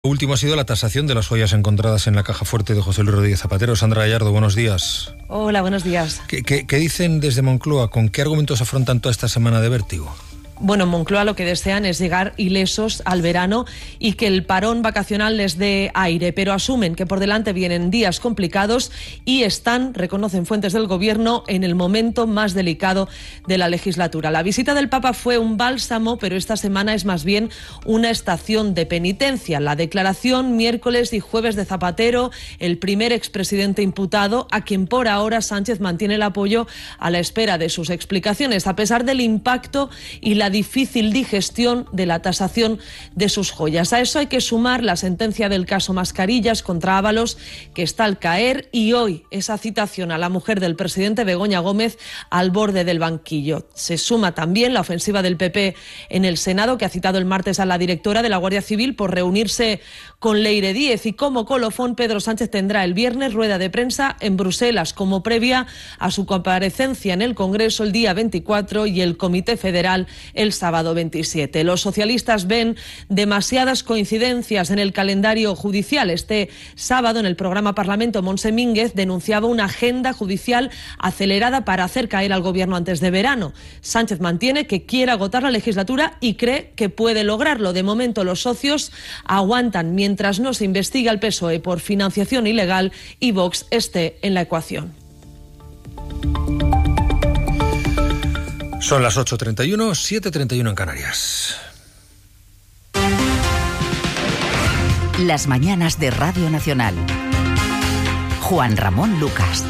Último ha sido la tasación de las joyas encontradas en la caja fuerte de José Luis Rodríguez Zapatero. Sandra Gallardo, buenos días. Hola, buenos días. ¿Qué dicen desde Moncloa? ¿Con qué argumentos afrontan toda esta semana de vértigo? Bueno, en Moncloa lo que desean es llegar ilesos al verano y que el parón vacacional les dé aire, pero asumen que por delante vienen días complicados y están, reconocen fuentes del Gobierno, en el momento más delicado de la legislatura. La visita del Papa fue un bálsamo, pero esta semana es más bien una estación de penitencia. La declaración miércoles y jueves de Zapatero, el primer expresidente imputado, a quien por ahora Sánchez mantiene el apoyo a la espera de sus explicaciones, a pesar del impacto y la difícil digestión de la tasación de sus joyas. A eso hay que sumar la sentencia del caso Mascarillas contra Ábalos, que está al caer, y hoy esa citación a la mujer del presidente, Begoña Gómez, al borde del banquillo. Se suma también la ofensiva del PP en el Senado, que ha citado el martes a la directora de la Guardia Civil por reunirse con Leire Díez, y como colofón Pedro Sánchez tendrá el viernes rueda de prensa en Bruselas como previa a su comparecencia en el Congreso el día 24 y el Comité Federal el sábado 27. Los socialistas ven demasiadas coincidencias en el calendario judicial. Este sábado en el programa Parlamento, Montse Mínguez denunciaba una agenda judicial acelerada para hacer caer al Gobierno antes de verano. Sánchez mantiene que quiere agotar la legislatura y cree que puede lograrlo. De momento los socios aguantan mientras no se investiga al PSOE por financiación ilegal y Vox esté en la ecuación. Son las 8:31, 7:31 en Canarias. Las mañanas de Radio Nacional. Juan Ramón Lucas.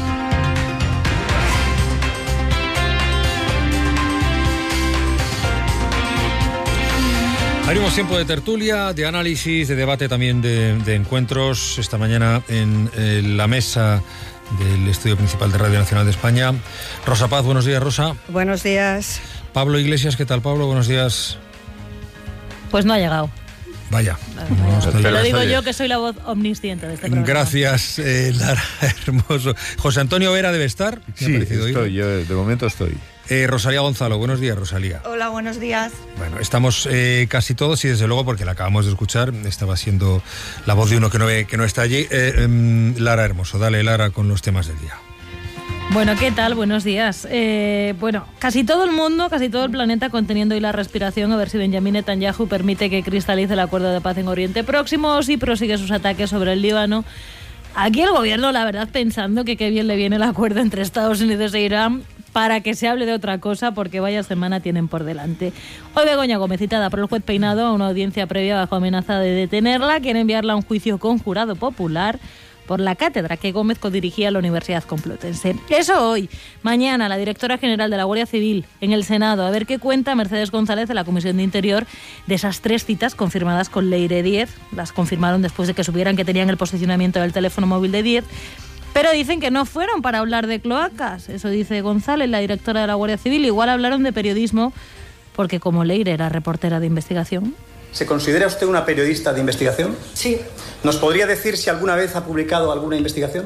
Haremos tiempo de tertulia, de análisis, de debate, también de encuentros. Esta mañana en la mesa del estudio principal de Radio Nacional de España. Rosa Paz, buenos días, Rosa. Buenos días. Pablo Iglesias, ¿qué tal, Pablo? Buenos días. Pues no ha llegado. Vaya. Te lo digo yo, que soy la voz omnisciente de este programa. Gracias, Lara, hermoso. José Antonio Vera debe estar. Sí, estoy, yo de momento estoy. Rosalía Gonzalo, buenos días, Rosalía. Hola, buenos días. Bueno, estamos casi todos, y desde luego, porque la acabamos de escuchar, estaba siendo la voz de uno que no está allí. Lara Hermoso, dale, Lara, con los temas del día. Bueno, ¿qué tal? Buenos días. Bueno, casi todo el mundo, casi todo el planeta conteniendo hoy la respiración a ver si Benjamin Netanyahu permite que cristalice el acuerdo de paz en Oriente Próximo o si prosigue sus ataques sobre el Líbano. Aquí el gobierno, la verdad, pensando que qué bien le viene el acuerdo entre Estados Unidos e Irán para que se hable de otra cosa, porque vaya semana tienen por delante. Hoy Begoña Gómez, citada por el juez Peinado a una audiencia previa bajo amenaza de detenerla, quiere enviarla a un juicio con jurado popular por la cátedra que Gómez codirigía a la Universidad Complutense. Eso hoy. Mañana la directora general de la Guardia Civil en el Senado, a ver qué cuenta Mercedes González de la Comisión de Interior de esas 3 citas confirmadas con Leire Díez. Las confirmaron después de que supieran que tenían el posicionamiento del teléfono móvil de Díez, pero dicen que no fueron para hablar de cloacas. Eso dice González, la directora de la Guardia Civil. Igual hablaron de periodismo, porque como Leire era reportera de investigación. ¿Se considera usted una periodista de investigación? Sí. ¿Nos podría decir si alguna vez ha publicado alguna investigación?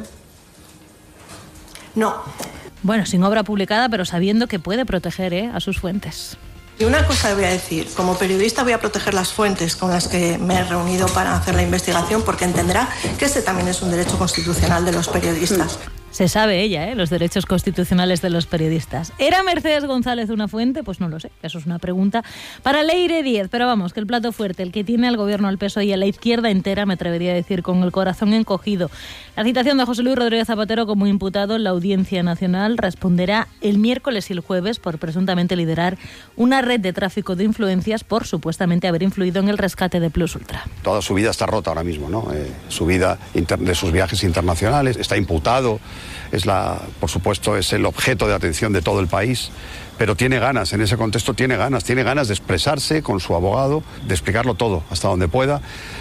No. Bueno, sin obra publicada, pero sabiendo que puede proteger a sus fuentes. Y una cosa le voy a decir, como periodista voy a proteger las fuentes con las que me he reunido para hacer la investigación, porque entenderá que este también es un derecho constitucional de los periodistas. Se sabe ella, los derechos constitucionales de los periodistas. ¿Era Mercedes González una fuente? Pues no lo sé, eso es una pregunta para Leire Díez. Pero vamos, que el plato fuerte, el que tiene al gobierno, al PSOE y a la izquierda entera, me atrevería a decir, con el corazón encogido. La citación de José Luis Rodríguez Zapatero como imputado en la Audiencia Nacional responderá el miércoles y el jueves por presuntamente liderar una red de tráfico de influencias por supuestamente haber influido en el rescate de Plus Ultra. Toda su vida está rota ahora mismo, ¿no? Su vida de sus viajes internacionales, está imputado. Por supuesto, es el objeto de atención de todo el país, pero tiene ganas, en ese contexto tiene ganas de expresarse con su abogado, de explicarlo todo hasta donde pueda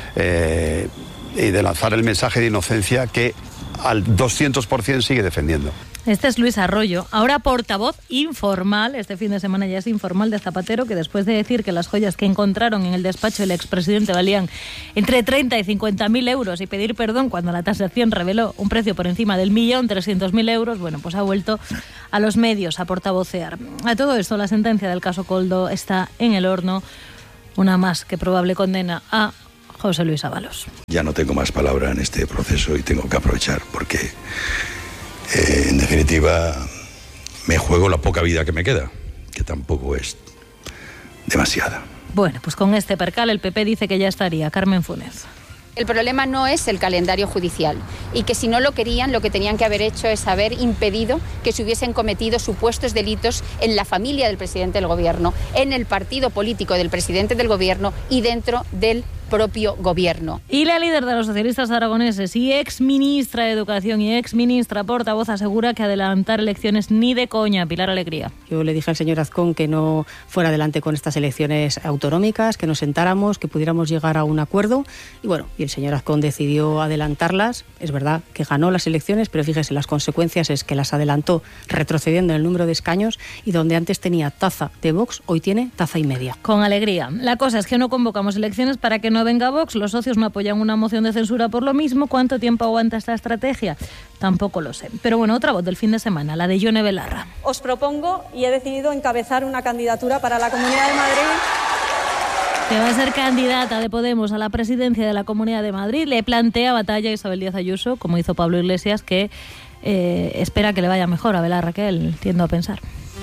y de lanzar el mensaje de inocencia que al 200% sigue defendiendo. Este es Luis Arroyo, ahora portavoz informal, este fin de semana ya es informal, de Zapatero, que después de decir que las joyas que encontraron en el despacho del expresidente valían entre 30 y 50.000 euros y pedir perdón cuando la tasación reveló un precio por encima del 1.300.000 euros, bueno, pues ha vuelto a los medios a portavocear. A todo esto, la sentencia del caso Koldo está en el horno, una más que probable condena a José Luis Ábalos. Ya no tengo más palabra en este proceso y tengo que aprovechar porque, en definitiva, me juego la poca vida que me queda, que tampoco es demasiada. Bueno, pues con este percal el PP dice que ya estaría. Carmen Funes. El problema no es el calendario judicial y que si no lo querían, lo que tenían que haber hecho es haber impedido que se hubiesen cometido supuestos delitos en la familia del presidente del Gobierno, en el partido político del presidente del Gobierno y dentro del propio Gobierno. Y la líder de los socialistas aragoneses y exministra de Educación y exministra portavoz asegura que adelantar elecciones ni de coña. Pilar Alegría. Yo le dije al señor Azcón que no fuera adelante con estas elecciones autonómicas, que nos sentáramos, que pudiéramos llegar a un acuerdo y bueno, y el señor Azcón decidió adelantarlas. Es verdad que ganó las elecciones, pero fíjese, las consecuencias es que las adelantó retrocediendo en el número de escaños y donde antes tenía taza de Vox, hoy tiene taza y media. Con alegría. La cosa es que no convocamos elecciones para que no venga Vox, los socios no apoyan una moción de censura por lo mismo. ¿Cuánto tiempo aguanta esta estrategia? Tampoco lo sé. Pero bueno, otra voz del fin de semana, la de Yone Belarra. Os propongo y he decidido encabezar una candidatura para la Comunidad de Madrid. Que va a ser candidata de Podemos a la presidencia de la Comunidad de Madrid. Le plantea batalla a Isabel Díaz Ayuso, como hizo Pablo Iglesias, que espera que le vaya mejor a Belarra que él, tiendo a pensar.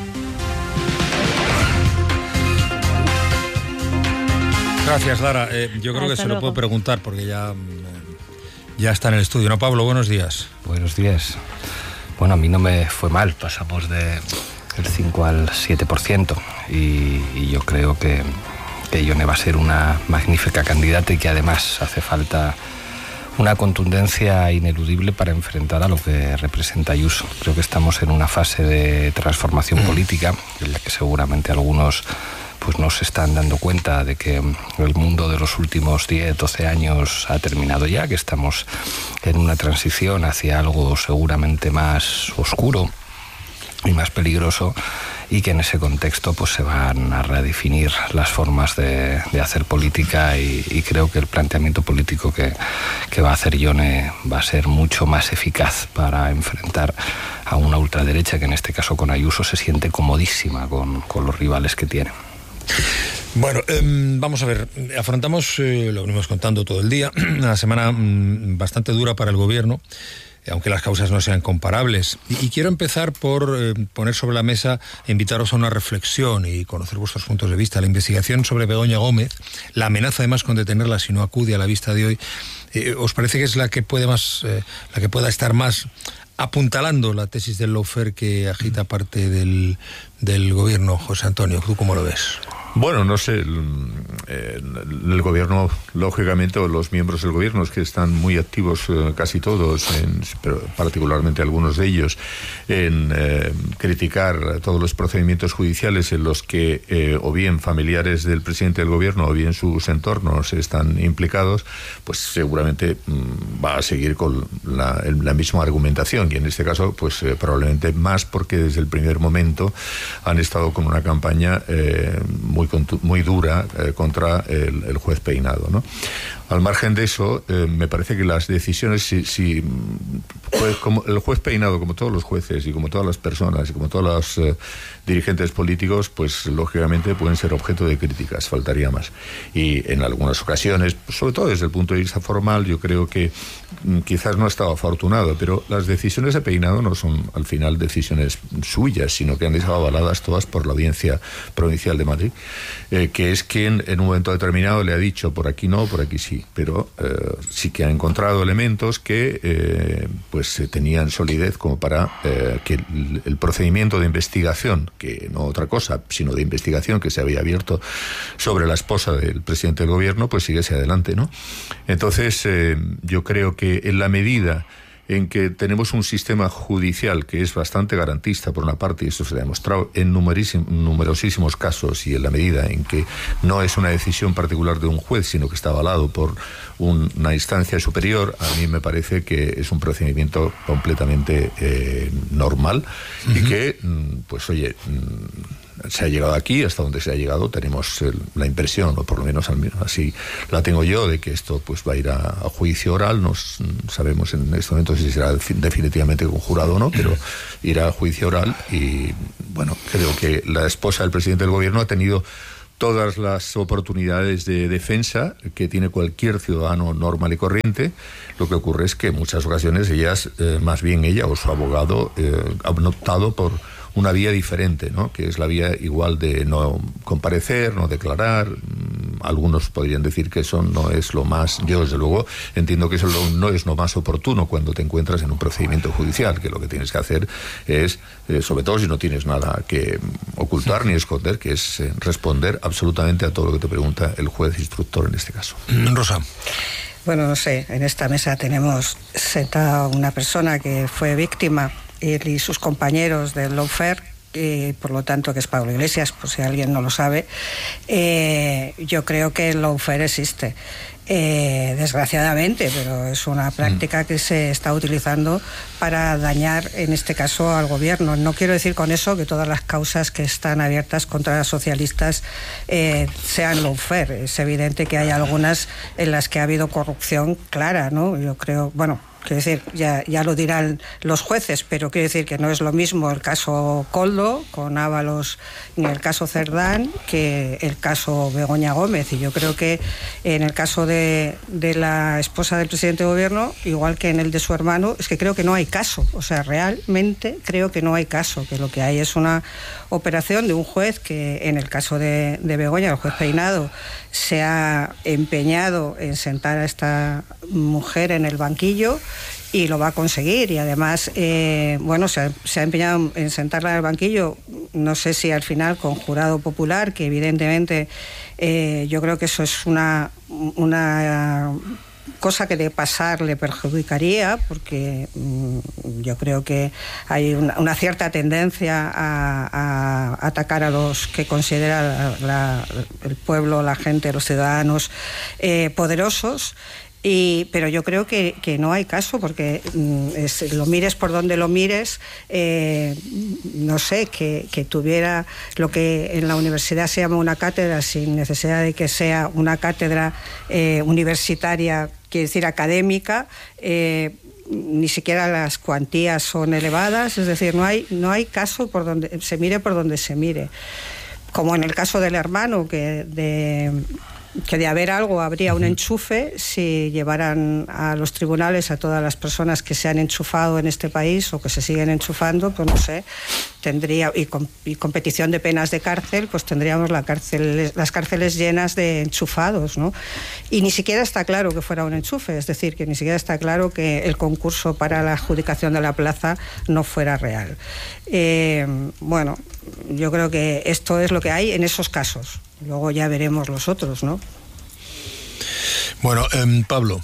Gracias, Lara. Yo creo que se lo puedo preguntar porque ya está en el estudio, ¿no, Pablo? Buenos días. Buenos días. Bueno, a mí no me fue mal. Pasamos del 5 al 7% y yo creo que Yone va a ser una magnífica candidata y que además hace falta una contundencia ineludible para enfrentar a lo que representa Ayuso. Creo que estamos en una fase de transformación política en la que seguramente algunos pues no se están dando cuenta de que el mundo de los últimos 10, 12 años ha terminado ya, que estamos en una transición hacia algo seguramente más oscuro y más peligroso y que en ese contexto pues se van a redefinir las formas de hacer política y creo que el planteamiento político que va a hacer Yone va a ser mucho más eficaz para enfrentar a una ultraderecha que en este caso con Ayuso se siente comodísima con los rivales que tiene. Bueno, vamos a ver, afrontamos, lo venimos contando todo el día, una semana bastante dura para el gobierno, aunque las causas no sean comparables. Y quiero empezar por poner sobre la mesa, invitaros a una reflexión y conocer vuestros puntos de vista. La investigación sobre Begoña Gómez, la amenaza además con detenerla si no acude a la vista de hoy, ¿os parece que es la que pueda estar más apuntalando la tesis del lawfare que agita parte del gobierno? José Antonio, ¿tú cómo lo ves? Bueno, no sé, el gobierno, lógicamente, o los miembros del gobierno, es que están muy activos casi todos, pero particularmente algunos de ellos, en criticar todos los procedimientos judiciales en los que o bien familiares del presidente del gobierno o bien sus entornos están implicados, pues seguramente va a seguir con la misma argumentación, y en este caso pues probablemente más porque desde el primer momento han estado con una campaña muy dura contra el juez Peinado, ¿no? Al margen de eso, me parece que las decisiones, como el juez Peinado, como todos los jueces y como todas las personas y como todos los dirigentes políticos, pues lógicamente pueden ser objeto de críticas, faltaría más. Y en algunas ocasiones, sobre todo desde el punto de vista formal, yo creo que quizás no ha estado afortunado, pero las decisiones de Peinado no son al final decisiones suyas, sino que han estado avaladas todas por la Audiencia Provincial de Madrid, que es quien en un momento determinado le ha dicho por aquí no, por aquí sí. Pero sí que ha encontrado elementos que tenían solidez como para que el procedimiento de investigación, que no otra cosa, sino de investigación que se había abierto sobre la esposa del presidente del gobierno, pues siguiese adelante, ¿no? Entonces, yo creo que en la medida en que tenemos un sistema judicial que es bastante garantista por una parte, y esto se ha demostrado en numerosísimos casos, y en la medida en que no es una decisión particular de un juez, sino que está avalado por una instancia superior, a mí me parece que es un procedimiento completamente normal y que, pues oye, se ha llegado aquí, hasta donde se ha llegado, tenemos la impresión, o por lo menos así la tengo yo, de que esto pues va a ir a juicio oral. No sabemos en este momento si será definitivamente con jurado o no, pero irá a juicio oral. Y bueno, creo que la esposa del presidente del gobierno ha tenido todas las oportunidades de defensa que tiene cualquier ciudadano normal y corriente. Lo que ocurre es que en muchas ocasiones más bien ella o su abogado han optado por una vía diferente, ¿no? Que es la vía igual de no comparecer, no declarar. Algunos podrían decir que eso no es lo más... Yo, desde luego, entiendo que eso no es lo más oportuno cuando te encuentras en un procedimiento judicial, que lo que tienes que hacer es, sobre todo si no tienes nada que ocultar ni esconder, que es responder absolutamente a todo lo que te pregunta el juez instructor en este caso. Rosa. Bueno, no sé, en esta mesa tenemos sentada una persona que fue víctima, él y sus compañeros del lawfare, por lo tanto, que es Pablo Iglesias, por si alguien no lo sabe. Yo creo que el lawfare existe, desgraciadamente, pero es una práctica que se está utilizando para dañar, en este caso, al gobierno. No quiero decir con eso que todas las causas que están abiertas contra los socialistas sean lawfare. Es evidente que hay algunas en las que ha habido corrupción clara, ¿no? Yo creo, bueno, quiero decir, ya lo dirán los jueces, pero quiero decir que no es lo mismo el caso Koldo con Ábalos ni el caso Cerdán que el caso Begoña Gómez. Y yo creo que en el caso de la esposa del presidente de gobierno, igual que en el de su hermano, es que creo que no hay caso. O sea, realmente creo que no hay caso, que lo que hay es una operación de un juez que, en el caso de Begoña, el juez Peinado, se ha empeñado en sentar a esta mujer en el banquillo y lo va a conseguir. Y además, bueno, se ha empeñado en sentarla en el banquillo, no sé si al final con jurado popular, que evidentemente yo creo que eso es una cosa que de pasar le perjudicaría, porque yo creo que hay una cierta tendencia a atacar a los que considera el pueblo, la gente, los ciudadanos poderosos. Pero yo creo que no hay caso, porque lo mires por donde lo mires, no sé, que tuviera lo que en la universidad se llama una cátedra, sin necesidad de que sea una cátedra universitaria, quiere decir académica, ni siquiera las cuantías son elevadas, es decir, no hay caso por donde se mire, como en el caso del hermano, que de haber algo habría un enchufe si llevaran a los tribunales a todas las personas que se han enchufado en este país o que se siguen enchufando, pues no sé, y competición de penas de cárcel, pues tendríamos las cárceles llenas de enchufados, ¿no? Y ni siquiera está claro que fuera un enchufe, es decir, que ni siquiera está claro que el concurso para la adjudicación de la plaza no fuera real. Bueno, yo creo que esto es lo que hay en esos casos. Luego ya veremos los otros, ¿no? Bueno, Pablo.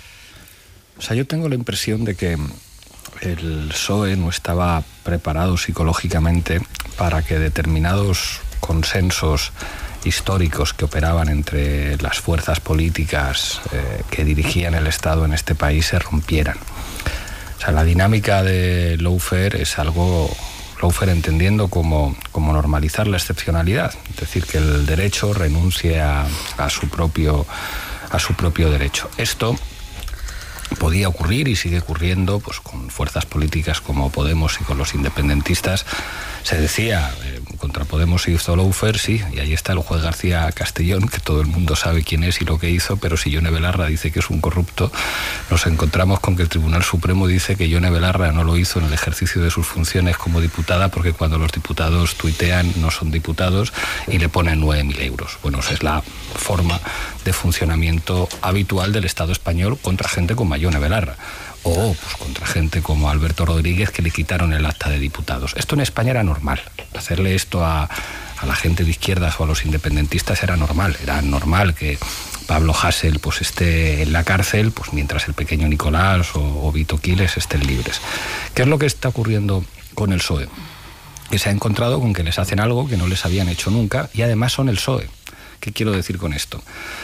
O sea, yo tengo la impresión de que el PSOE no estaba preparado psicológicamente para que determinados consensos históricos que operaban entre las fuerzas políticas que dirigían el Estado en este país se rompieran. O sea, la dinámica de lawfare es algo... lawfare entendiendo como normalizar la excepcionalidad, es decir, que el derecho renuncie a su propio derecho. Esto podía ocurrir y sigue ocurriendo pues con fuerzas políticas como Podemos y con los independentistas. Se decía, contra Podemos se hizo lawfare, sí, y ahí está el juez García Castellón, que todo el mundo sabe quién es y lo que hizo, pero si Yone Belarra dice que es un corrupto, nos encontramos con que el Tribunal Supremo dice que Yone Belarra no lo hizo en el ejercicio de sus funciones como diputada, porque cuando los diputados tuitean no son diputados y le ponen 9.000 euros. Bueno, esa es la forma de funcionamiento habitual del Estado español contra gente como Yone Belarra. O pues contra gente como Alberto Rodríguez, que le quitaron el acta de diputados. Esto en España era normal. Hacerle esto a la gente de izquierdas o a los independentistas era normal. Era normal que Pablo Hasél pues esté en la cárcel, pues mientras el pequeño Nicolás o Vito Quiles estén libres. ¿Qué es lo que está ocurriendo con el PSOE? Que se ha encontrado con que les hacen algo que no les habían hecho nunca y además son el PSOE. ¿Qué quiero decir con esto?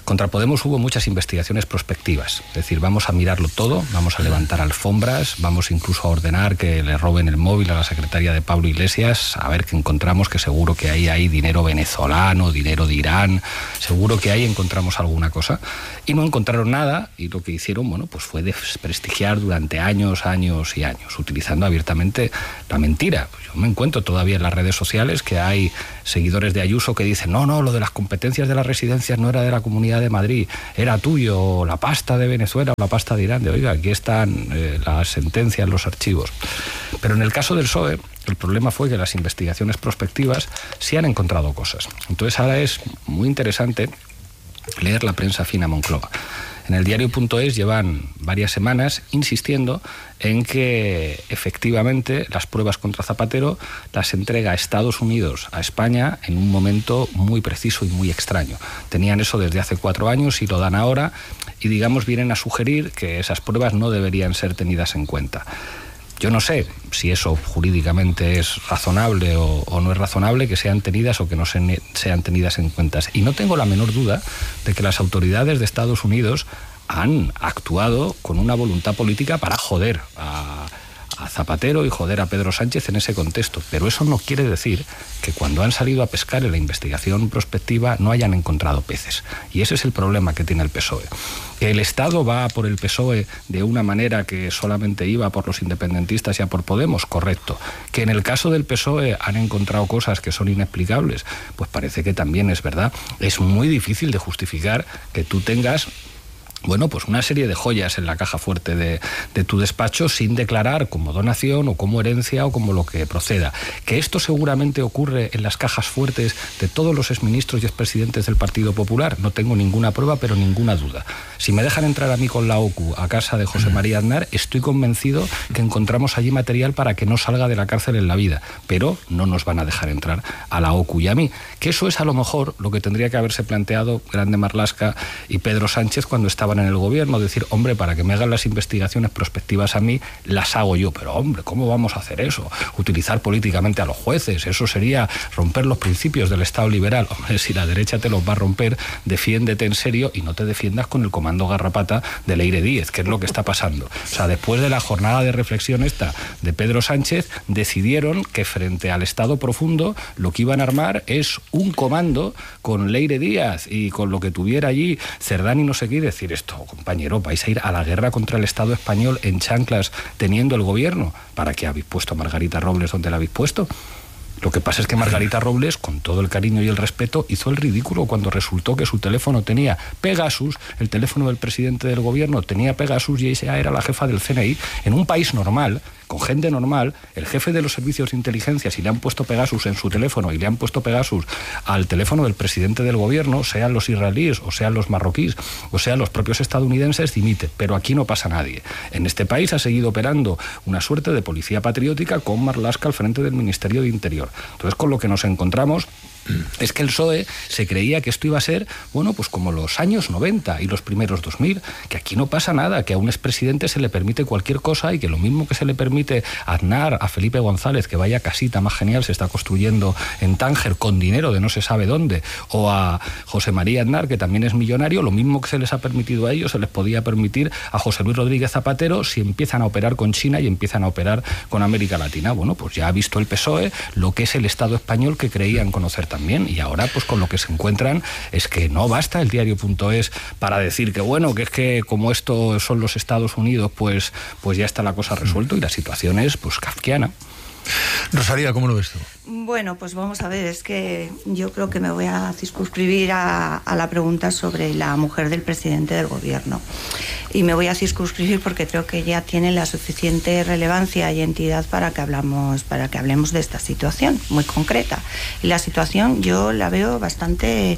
Contra Podemos hubo muchas investigaciones prospectivas, es decir, vamos a mirarlo todo, vamos a levantar alfombras, vamos incluso a ordenar que le roben el móvil a la secretaria de Pablo Iglesias, a ver qué encontramos, que seguro que ahí hay dinero venezolano, dinero de Irán, seguro que ahí encontramos alguna cosa. Y no encontraron nada, y lo que hicieron, bueno, pues fue desprestigiar durante años y años, utilizando abiertamente la mentira. Pues yo me encuentro todavía en las redes sociales que hay seguidores de Ayuso que dicen, no, lo de las competencias de las residencias no era de la Comunidad de Madrid, era tuyo, o la pasta de Venezuela o la pasta de Irán. De, oiga, aquí están las sentencias, los archivos. Pero en el caso del PSOE, el problema fue que las investigaciones prospectivas sí han encontrado cosas. Entonces ahora es muy interesante leer la prensa fina Moncloa. En el diario.es llevan varias semanas insistiendo en que efectivamente las pruebas contra Zapatero las entrega Estados Unidos a España en un momento muy preciso y muy extraño. Tenían eso desde hace 4 años y lo dan ahora y, digamos, vienen a sugerir que esas pruebas no deberían ser tenidas en cuenta. Yo no sé si eso jurídicamente es razonable o no es razonable que sean tenidas o que no sean tenidas en cuenta. Y no tengo la menor duda de que las autoridades de Estados Unidos han actuado con una voluntad política para joder a Zapatero y joder a Pedro Sánchez en ese contexto. Pero eso no quiere decir que cuando han salido a pescar en la investigación prospectiva no hayan encontrado peces. Y ese es el problema que tiene el PSOE. Que el Estado va por el PSOE de una manera que solamente iba por los independentistas y a por Podemos, correcto. Que en el caso del PSOE han encontrado cosas que son inexplicables, pues parece que también es verdad. Es muy difícil de justificar que tú tengas, bueno, pues una serie de joyas en la caja fuerte de tu despacho sin declarar como donación o como herencia o como lo que proceda. Que esto seguramente ocurre en las cajas fuertes de todos los exministros y expresidentes del Partido Popular, no tengo ninguna prueba, pero ninguna duda. Si me dejan entrar a mí con la OCU a casa de José María Aznar, estoy convencido que encontramos allí material para que no salga de la cárcel en la vida, pero no nos van a dejar entrar a la OCU y a mí. Que eso es a lo mejor lo que tendría que haberse planteado Grande Marlaska y Pedro Sánchez cuando estaban en el gobierno, decir, hombre, para que me hagan las investigaciones prospectivas a mí, las hago yo. Pero hombre, ¿cómo vamos a hacer eso? Utilizar políticamente a los jueces, eso sería romper los principios del Estado liberal. Hombre, si la derecha te los va a romper, defiéndete en serio y no te defiendas con el comando garrapata de Leire Díez, que es lo que está pasando. O sea, después de la jornada de reflexión esta de Pedro Sánchez, decidieron que frente al Estado profundo lo que iban a armar es un comando con Leire Díaz y con lo que tuviera allí Cerdán y no sé qué, decir esto, compañero, vais a ir a la guerra contra el Estado español en chanclas teniendo el gobierno. ¿Para qué habéis puesto a Margarita Robles donde la habéis puesto? Lo que pasa es que Margarita Robles, con todo el cariño y el respeto, hizo el ridículo cuando resultó que su teléfono tenía Pegasus, el teléfono del presidente del gobierno tenía Pegasus y ella era la jefa del CNI. En un país normal, con gente normal, el jefe de los servicios de inteligencia, si le han puesto Pegasus en su teléfono y le han puesto Pegasus al teléfono del presidente del gobierno, sean los israelíes o sean los marroquíes o sean los propios estadounidenses, dimite. Pero aquí no pasa nadie. En este país ha seguido operando una suerte de policía patriótica con Marlaska al frente del Ministerio de Interior. Entonces, con lo que nos encontramos es que el PSOE se creía que esto iba a ser, bueno, pues como los años 90 y los primeros 2000, que aquí no pasa nada, que a un expresidente se le permite cualquier cosa y que lo mismo que se le permite a Aznar, a Felipe González, que vaya casita más genial se está construyendo en Tánger con dinero de no se sabe dónde, o a José María Aznar, que también es millonario, lo mismo que se les ha permitido a ellos, se les podía permitir a José Luis Rodríguez Zapatero si empiezan a operar con China y empiezan a operar con América Latina. Bueno, pues ya ha visto el PSOE lo que es el Estado español que creían conocer también, y ahora pues con lo que se encuentran es que no basta el diario.es para decir que bueno, que es que como esto son los Estados Unidos, pues ya está la cosa resuelta, y la situación es pues kafkiana. Rosalía, ¿cómo lo ves tú? Bueno, pues vamos a ver, es que yo creo que me voy a circunscribir a la pregunta sobre la mujer del presidente del gobierno. Y me voy a circunscribir porque creo que ella tiene la suficiente relevancia y entidad para que hablemos de esta situación muy concreta. Y la situación yo la veo bastante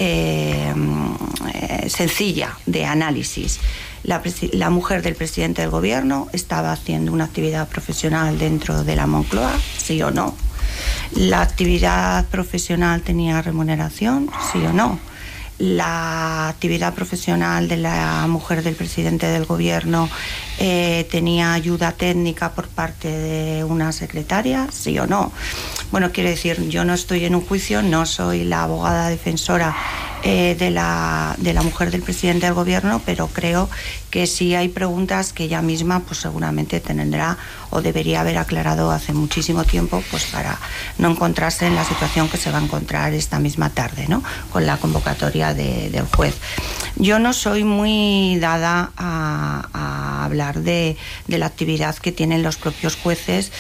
sencilla de análisis. La mujer del presidente del gobierno estaba haciendo una actividad profesional dentro de la Moncloa, sí o no. La actividad profesional tenía remuneración, sí o no. La actividad profesional de la mujer del presidente del gobierno tenía ayuda técnica por parte de una secretaria, sí o no. Bueno, quiero decir, yo no estoy en un juicio, no soy la abogada defensora de la mujer del presidente del gobierno, pero creo que sí hay preguntas que ella misma pues seguramente tendrá o debería haber aclarado hace muchísimo tiempo, pues para no encontrarse en la situación que se va a encontrar esta misma tarde, ¿no? Con la convocatoria del juez. Yo no soy muy dada a hablar de la actividad que tienen los propios jueces,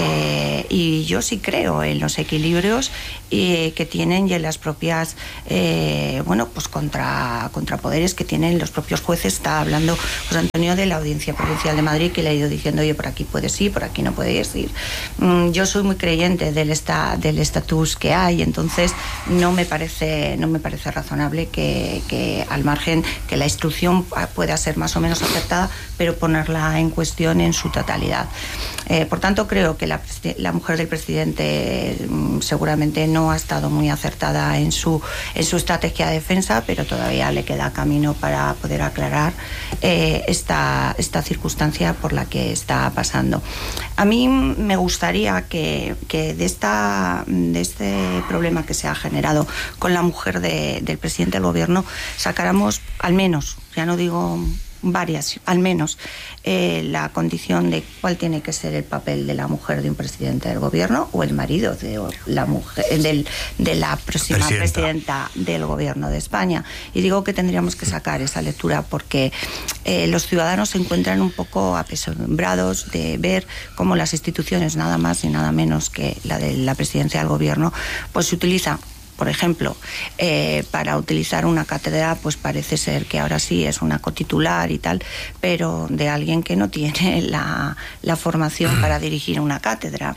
y yo sí creo en los equilibrios que tienen y en las propias pues contrapoderes que tienen los propios jueces. Está hablando José Antonio de la Audiencia Provincial de Madrid, que le ha ido diciendo, oye, por aquí puedes ir, por aquí no puedes ir. Yo soy muy creyente del estatus que hay, entonces no me parece razonable que al margen que la instrucción pueda ser más o menos acertada, pero ponerla en cuestión en su totalidad. Por tanto, creo que la mujer del presidente seguramente no ha estado muy acertada en su estrategia de defensa, pero todavía le queda camino para poder aclarar esta circunstancia por la que está pasando. A mí me gustaría que de este problema que se ha generado con la mujer del presidente del gobierno sacáramos al menos, ya no digo varias, al menos la condición de cuál tiene que ser el papel de la mujer de un presidente del gobierno o el marido de la mujer de la próxima presidenta del gobierno de España. Y digo que tendríamos que sacar esa lectura porque los ciudadanos se encuentran un poco apesombrados de ver cómo las instituciones, nada más y nada menos que la de la presidencia del gobierno, pues se utiliza. Por ejemplo, para utilizar una cátedra, pues parece ser que ahora sí es una cotitular y tal, pero de alguien que no tiene la formación para dirigir una cátedra.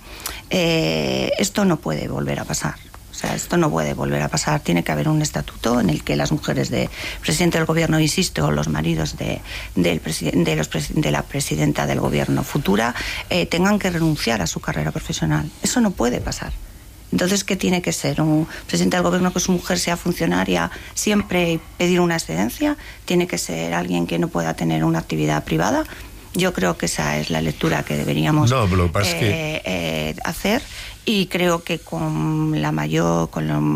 Esto no puede volver a pasar. O sea, esto no puede volver a pasar. Tiene que haber un estatuto en el que las mujeres del presidente del gobierno, insisto, o los maridos de la presidenta del gobierno futura, tengan que renunciar a su carrera profesional. Eso no puede pasar. Entonces, ¿qué tiene que ser? ¿Un presidente del gobierno que su mujer sea funcionaria siempre pedir una excedencia? ¿Tiene que ser alguien que no pueda tener una actividad privada? Yo creo que esa es la lectura que deberíamos hacer, y creo que con la mayor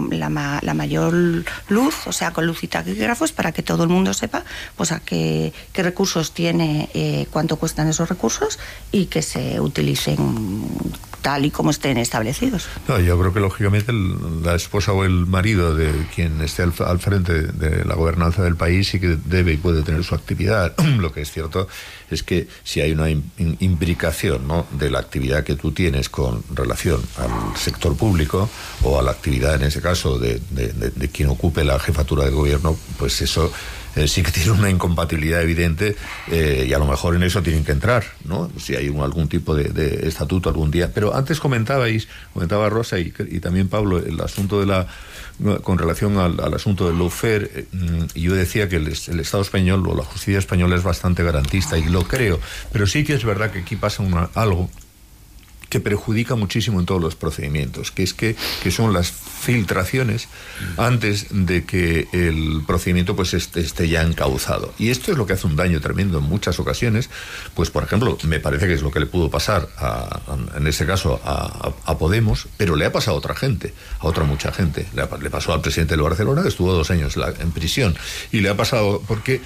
luz, o sea, con luz y taquígrafos, para que todo el mundo sepa pues a qué recursos tiene, cuánto cuestan esos recursos, y que se utilicen tal y como estén establecidos. No, yo creo que lógicamente la esposa o el marido de quien esté al frente de la gobernanza del país sí que debe y puede tener su actividad. Lo que es cierto es que si hay una imbricación, ¿no?, de la actividad que tú tienes con relación al sector público o a la actividad, en ese caso, de quien ocupe la jefatura del gobierno, pues eso sí que tiene una incompatibilidad evidente, y a lo mejor en eso tienen que entrar, ¿no? Si hay algún tipo de estatuto algún día. Pero antes comentaba Rosa y también Pablo el asunto con relación al asunto del lawfare, y yo decía que el Estado español o la justicia española es bastante garantista, y lo creo, pero sí que es verdad que aquí pasa algo que perjudica muchísimo en todos los procedimientos, que son las filtraciones antes de que el procedimiento pues esté ya encauzado. Y esto es lo que hace un daño tremendo en muchas ocasiones. Pues, por ejemplo, me parece que es lo que le pudo pasar en este caso a Podemos, pero le ha pasado a otra gente, mucha gente. Le pasó al presidente de Barcelona, que estuvo 2 años en prisión, y le ha pasado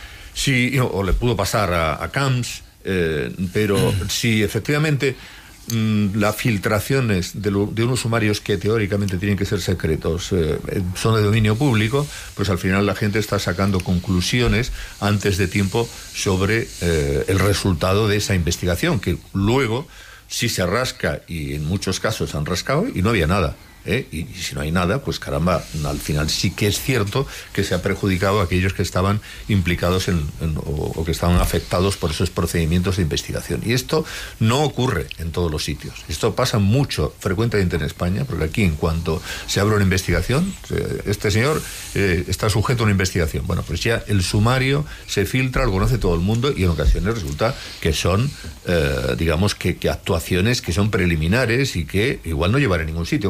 o le pudo pasar a Camps, pero si efectivamente las filtraciones de unos sumarios que teóricamente tienen que ser secretos son de dominio público, pues al final la gente está sacando conclusiones antes de tiempo sobre el resultado de esa investigación, que luego sí se rasca, y en muchos casos han rascado y no había nada. Y si no hay nada, pues caramba, al final sí que es cierto que se ha perjudicado a aquellos que estaban implicados o que estaban afectados por esos procedimientos de investigación. Y esto no ocurre en todos los sitios. Esto pasa frecuentemente en España, porque aquí, en cuanto se abre una investigación, este señor está sujeto a una investigación. Bueno, pues ya el sumario se filtra, lo conoce todo el mundo, y en ocasiones resulta que son, digamos, que actuaciones que son preliminares y que igual no llevan a ningún sitio. Por ejemplo, el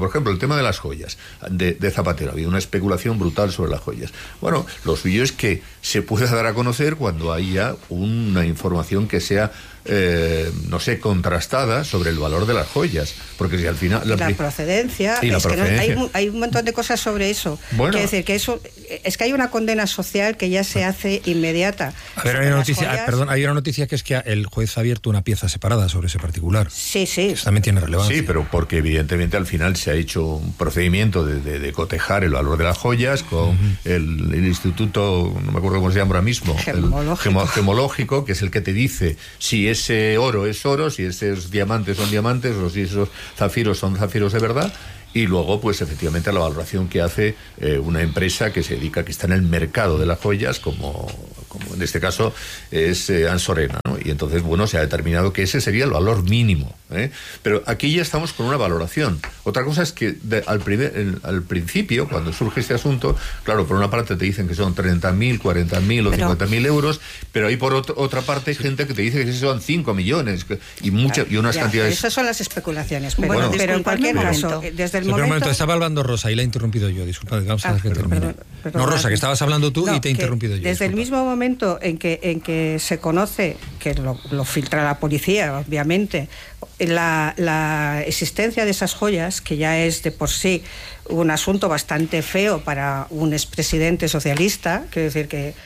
tema de las joyas de Zapatero. Había una especulación brutal sobre las joyas. Bueno, lo suyo es que se pueda dar a conocer cuando haya una información que sea no sé, contrastada sobre el valor de las joyas, porque si al final la procedencia, y la es procedencia. Que no, hay un montón de cosas sobre eso. Bueno. Quiero decir que eso es que hay una condena social que ya se hace inmediata. A ver, hay una noticia que es que el juez ha abierto una pieza separada sobre ese particular. Sí. Eso también tiene relevancia. Sí, pero porque evidentemente al final se ha hecho un procedimiento de cotejar el valor de las joyas con el instituto, no me acuerdo cómo se llama ahora mismo, gemológico, que es el que te dice si ese oro es oro, si esos diamantes son diamantes o si esos zafiros son zafiros de verdad. Y luego, pues efectivamente, la valoración que hace una empresa que se dedica, que está en el mercado de las joyas, como en este caso es Ansorena, ¿no? Y entonces, bueno, se ha determinado que ese sería el valor mínimo, ¿eh? Pero aquí ya estamos con una valoración. Otra cosa es que al principio, cuando surge este asunto, claro, por una parte te dicen que son 30.000, 40.000 o 50.000 euros, pero hay por otra parte hay gente que te dice que son 5 millones y unas cantidades... Esas son las especulaciones, pero en cualquier caso, desde el momento... estaba hablando Rosa y la he interrumpido yo, disculpa, vamos a ver que termine. No, Rosa, que estabas hablando tú y te he interrumpido yo. Desde el mismo momento en que se conoce, que lo filtra la policía, obviamente, la existencia de esas joyas, que ya es de por sí un asunto bastante feo para un expresidente socialista, quiero decir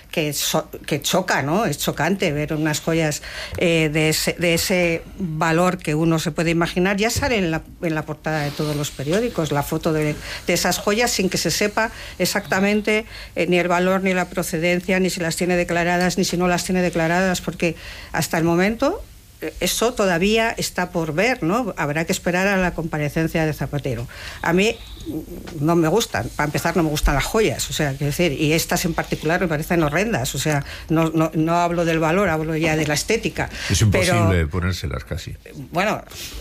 que choca, ¿no? Es chocante ver unas joyas de ese valor que uno se puede imaginar. Ya sale en la portada de todos los periódicos la foto de esas joyas sin que se sepa exactamente ni el valor, ni la procedencia, ni si las tiene declaradas, ni si no las tiene declaradas, porque hasta el momento eso todavía está por ver, ¿no? Habrá que esperar a la comparecencia de Zapatero. A mí no me gustan, para empezar no me gustan las joyas, o sea, quiero decir, y estas en particular me parecen horrendas, o sea, no hablo del valor, hablo ya de la estética. Es imposible ponérselas casi. Bueno,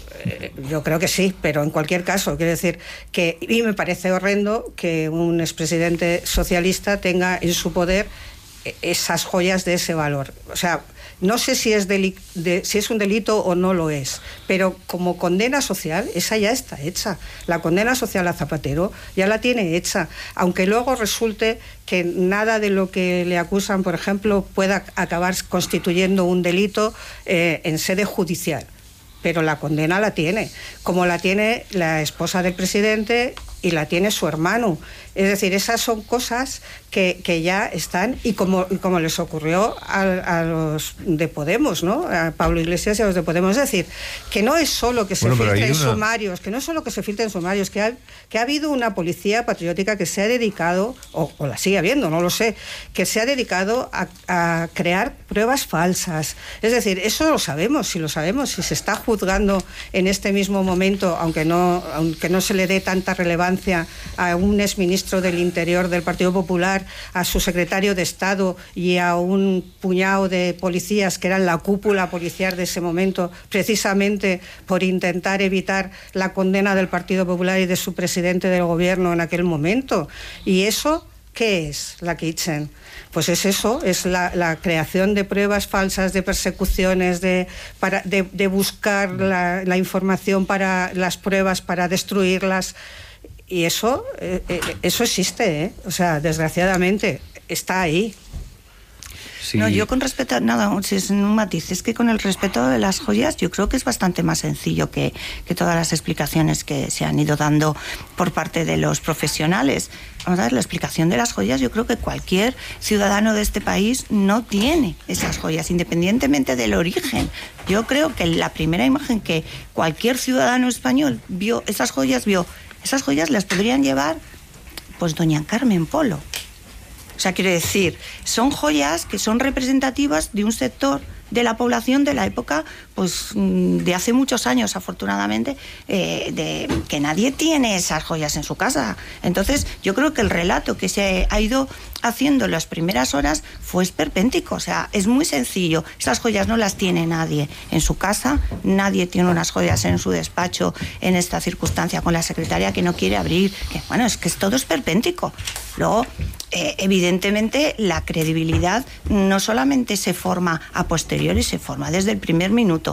yo creo que sí, pero en cualquier caso, quiero decir que, y me parece horrendo que un expresidente socialista tenga en su poder esas joyas de ese valor. O sea, no sé si es un delito o no lo es, pero como condena social, esa ya está hecha. La condena social a Zapatero ya la tiene hecha, aunque luego resulte que nada de lo que le acusan, por ejemplo, pueda acabar constituyendo un delito en sede judicial. Pero la condena la tiene, como la tiene la esposa del presidente y la tiene su hermano. Es decir, esas son cosas que ya están, y como les ocurrió a los de Podemos, ¿no? A Pablo Iglesias y a los de Podemos. Es decir, que no es solo que se filtren sumarios, que ha habido una policía patriótica que se ha dedicado, o la sigue habiendo, no lo sé, que se ha dedicado a crear pruebas falsas. Es decir, eso lo sabemos, si se está juzgando en este mismo momento, aunque no se le dé tanta relevancia a un exministro del Interior del Partido Popular, a su secretario de Estado y a un puñado de policías que eran la cúpula policial de ese momento, precisamente por intentar evitar la condena del Partido Popular y de su presidente del gobierno en aquel momento. ¿Y eso qué es, la Kitchen? Pues es eso, es la creación de pruebas falsas, de persecuciones, de buscar la información para las pruebas, para destruirlas. Y eso existe, ¿eh? O sea, desgraciadamente, está ahí. Sí. No, yo con respecto a nada, si es un matiz, es que con el respeto de las joyas yo creo que es bastante más sencillo que todas las explicaciones que se han ido dando por parte de los profesionales. Vamos a ver, la explicación de las joyas, yo creo que cualquier ciudadano de este país no tiene esas joyas, independientemente del origen. Yo creo que la primera imagen que cualquier ciudadano español vio esas joyas las podrían llevar pues doña Carmen Polo. O sea, quiero decir, son joyas que son representativas de un sector de la población de la época, pues de hace muchos años, afortunadamente, de que nadie tiene esas joyas en su casa. Entonces, yo creo que el relato que se ha ido haciendo en las primeras horas fue esperpéntico. O sea, es muy sencillo. Esas joyas no las tiene nadie en su casa, nadie tiene unas joyas en su despacho en esta circunstancia con la secretaria que no quiere abrir. Bueno, es que es todo esperpéntico. Luego, evidentemente, la credibilidad no solamente se forma a posteriori, se forma desde el primer minuto.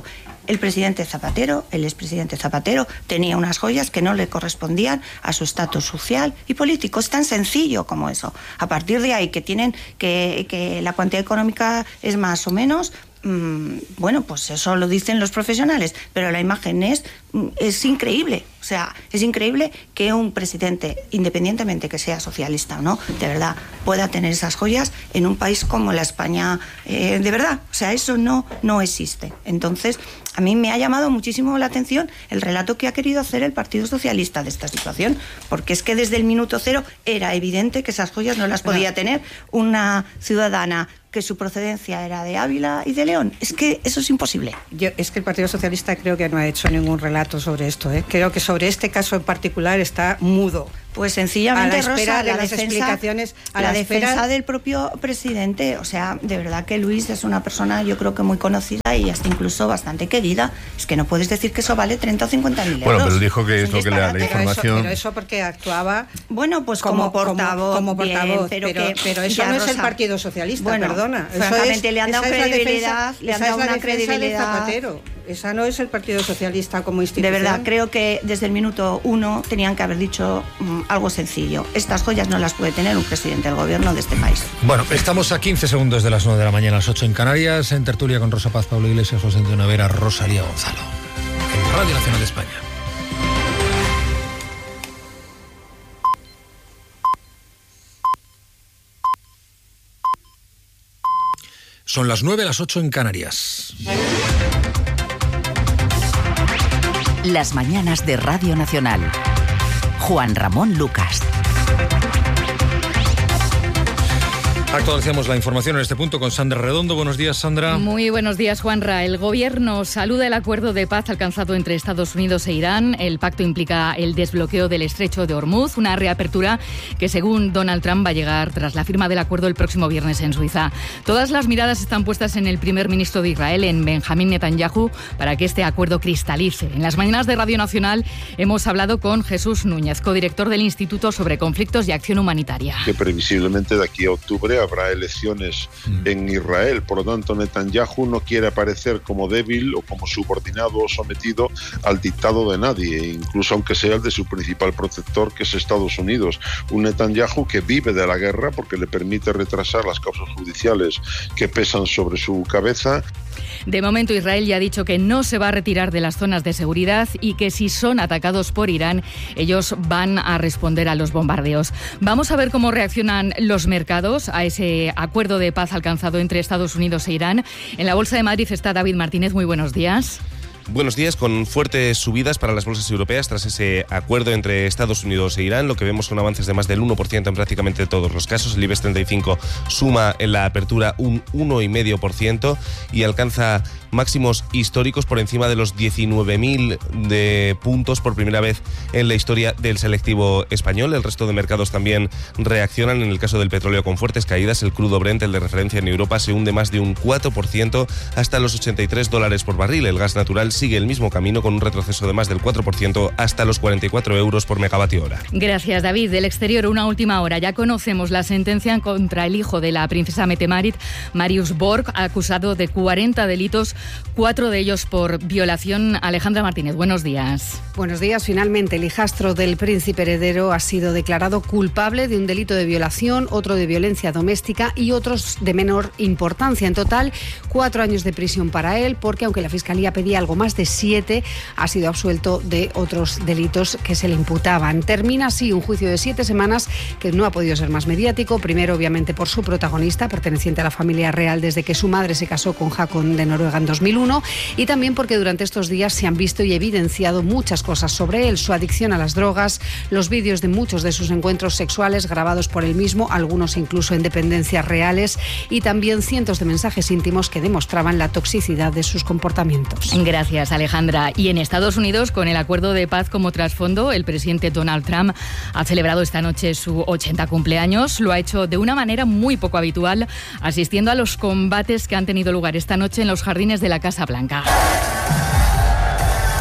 el presidente Zapatero, el expresidente Zapatero, tenía unas joyas que no le correspondían a su estatus social y político. Es tan sencillo como eso. A partir de ahí, que tienen que la cuantía económica es más o menos, bueno, pues eso lo dicen los profesionales, pero la imagen es increíble. O sea, es increíble que un presidente, independientemente que sea socialista o no, de verdad, pueda tener esas joyas en un país como la España, de verdad. O sea, eso no existe. Entonces, a mí me ha llamado muchísimo la atención el relato que ha querido hacer el Partido Socialista de esta situación, porque es que desde el minuto cero era evidente que esas joyas no las podía tener una ciudadana que su procedencia era de Ávila y de León. Es que eso es imposible. Es que el Partido Socialista creo que no ha hecho ningún relato sobre esto. Creo que sobre este caso en particular está mudo. Pues sencillamente, a la espera Rosa, de las explicaciones, a la defensa del propio presidente. O sea, de verdad que Luis es una persona, yo creo que muy conocida y hasta incluso bastante querida. Es que no puedes decir que eso vale 30 o 50 mil euros. Bueno, pero dijo que es lo que le da la información. Pero eso porque actuaba, bueno, pues como portavoz. Como portavoz, bien, pero eso no es el Partido Socialista, bueno, perdona. Francamente, le han dado credibilidad. Le han dado una credibilidad. Esa no es el Partido Socialista como institución. De verdad, creo que desde el minuto 1 tenían que haber dicho algo sencillo. Estas joyas no las puede tener un presidente del gobierno de este país. Bueno, estamos a 15 segundos de las 9 de la mañana, las 8 en Canarias, en tertulia con Rosa Paz, Pablo Iglesias, José Antonio Vera, Rosalía Gonzalo, en Radio Nacional de España. Son las 9, las 8 en Canarias. Las mañanas de Radio Nacional. Juan Ramón Lucas. Actualizamos la información en este punto con Sandra Redondo. Buenos días, Sandra. Muy buenos días, Juanra. El gobierno saluda el acuerdo de paz alcanzado entre Estados Unidos e Irán. El pacto implica el desbloqueo del estrecho de Hormuz, una reapertura que, según Donald Trump, va a llegar tras la firma del acuerdo el próximo viernes en Suiza. Todas las miradas están puestas en el primer ministro de Israel, en Benjamín Netanyahu, para que este acuerdo cristalice. En las mañanas de Radio Nacional hemos hablado con Jesús Núñez, codirector del Instituto sobre Conflictos y Acción Humanitaria. Que previsiblemente de aquí a octubre habrá elecciones en Israel. Por lo tanto, Netanyahu no quiere aparecer como débil o como subordinado o sometido al dictado de nadie, incluso aunque sea el de su principal protector, que es Estados Unidos. Un Netanyahu que vive de la guerra porque le permite retrasar las causas judiciales que pesan sobre su cabeza. De momento, Israel ya ha dicho que no se va a retirar de las zonas de seguridad y que si son atacados por Irán, ellos van a responder a los bombardeos. Vamos a ver cómo reaccionan los mercados a ese acuerdo de paz alcanzado entre Estados Unidos e Irán. En la Bolsa de Madrid está David Martínez. Muy buenos días. Buenos días, con fuertes subidas para las bolsas europeas tras ese acuerdo entre Estados Unidos e Irán. Lo que vemos son avances de más del 1% en prácticamente todos los casos. El IBEX 35 suma en la apertura un 1,5% y alcanza máximos históricos por encima de los 19.000 de puntos por primera vez en la historia del selectivo español. El resto de mercados también reaccionan. En el caso del petróleo, con fuertes caídas, el crudo Brent, el de referencia en Europa, se hunde más de un 4% hasta los $83 por barril. El gas natural sigue el mismo camino, con un retroceso de más del 4% hasta los 44 euros por megavatio hora. Gracias, David. Del exterior, una última hora. Ya conocemos la sentencia contra el hijo de la princesa Mette-Marit, Marius Borg, acusado de 40 delitos, 4 de ellos por violación. Alejandra Martínez, buenos días. Buenos días. Finalmente, el hijastro del príncipe heredero ha sido declarado culpable de un delito de violación, otro de violencia doméstica y otros de menor importancia. En total, 4 años de prisión para él, porque aunque la Fiscalía pedía algo más de 7, ha sido absuelto de otros delitos que se le imputaban. Termina así un juicio de 7 semanas que no ha podido ser más mediático. Primero, obviamente, por su protagonista, perteneciente a la familia real desde que su madre se casó con Haakon de Noruega en 2001, y también porque durante estos días se han visto y evidenciado muchas cosas sobre él: su adicción a las drogas, los vídeos de muchos de sus encuentros sexuales grabados por él mismo, algunos incluso en dependencias reales, y también cientos de mensajes íntimos que demostraban la toxicidad de sus comportamientos. Gracias, Alejandra. Y en Estados Unidos, con el acuerdo de paz como trasfondo, el presidente Donald Trump ha celebrado esta noche su 80 cumpleaños. Lo ha hecho de una manera muy poco habitual, asistiendo a los combates que han tenido lugar esta noche en los jardines de la Casa Blanca.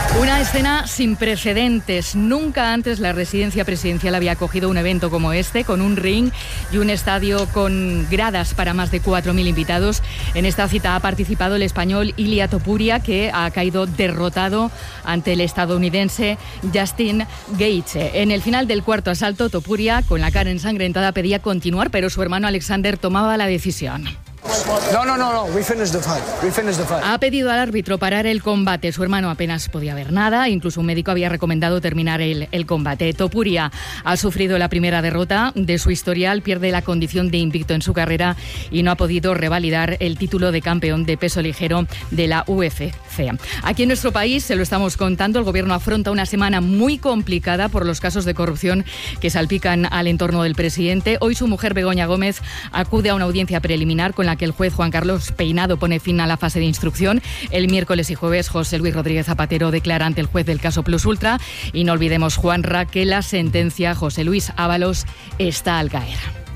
Una escena sin precedentes. Nunca antes la residencia presidencial había acogido un evento como este, con un ring y un estadio con gradas para más de 4.000 invitados. En esta cita ha participado el español Ilia Topuria, que ha caído derrotado ante el estadounidense Justin Gaethje. En el final del cuarto asalto, Topuria, con la cara ensangrentada, pedía continuar, pero su hermano Alexander tomaba la decisión. No. We finished the fight. Ha pedido al árbitro parar el combate. Su hermano apenas podía ver nada. Incluso un médico había recomendado terminar el combate. Topuria ha sufrido la primera derrota de su historial, pierde la condición de invicto en su carrera y no ha podido revalidar el título de campeón de peso ligero de la UFC. Aquí en nuestro país, se lo estamos contando, el gobierno afronta una semana muy complicada por los casos de corrupción que salpican al entorno del presidente. Hoy su mujer Begoña Gómez acude a una audiencia preliminar con la que el juez Juan Carlos Peinado pone fin a la fase de instrucción. El miércoles y jueves José Luis Rodríguez Zapatero declara ante el juez del caso Plus Ultra. Y no olvidemos, Juanra, que la sentencia José Luis Ábalos está al caer.